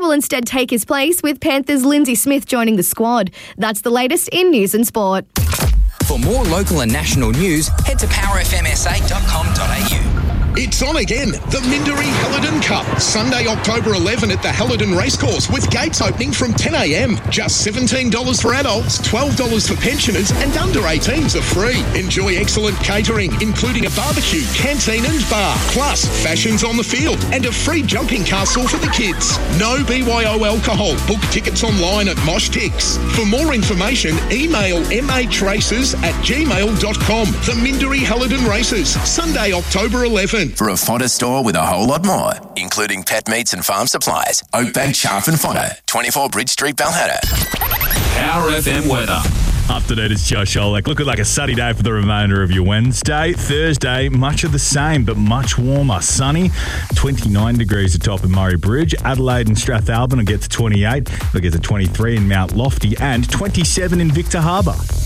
will instead take his place, with Panthers' Lindsay Smith joining the squad. That's the latest in news and sport. For more local and national news, head to powerfmsa.com.au. It's on again, the Minderey Helidon Cup, Sunday, October 11 at the Helidon Racecourse, with gates opening from 10 a.m. Just $17 for adults, $12 for pensioners, and under 18s are free. Enjoy excellent catering, including a barbecue, canteen and bar, plus fashions on the field and a free jumping castle for the kids. No BYO alcohol. Book tickets online at Moshtix. For more information, email mhraces@gmail.com. The Minderey Helidon Races, Sunday, October 11. For a fodder store with a whole lot more, including pet meats and farm supplies, Oakbank Chaff and Fodder, 24 Bridge Street, Balhatta. Power FM weather. Up to date, it's Josh Olek. Looking like a sunny day for the remainder of your Wednesday. Thursday, much of the same, but much warmer. Sunny, 29 degrees atop in Murray Bridge. Adelaide and Strathalbyn will get to 28. They'll get to 23 in Mount Lofty and 27 in Victor Harbour.